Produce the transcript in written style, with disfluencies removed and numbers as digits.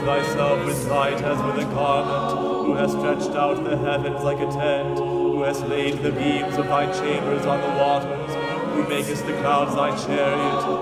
thyself with light as with a garment, who hast stretched out the heavens like a tent, who hast laid the beams of thy chambers on the waters, who makest the clouds thy chariot,